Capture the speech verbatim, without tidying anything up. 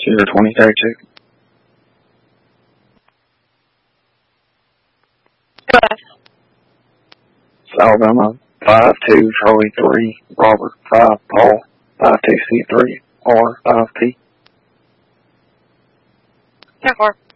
Sierra twenty thirty-two. Go ahead. Alabama five two Charlie three Robert five Paul five two C three R five P. ten four.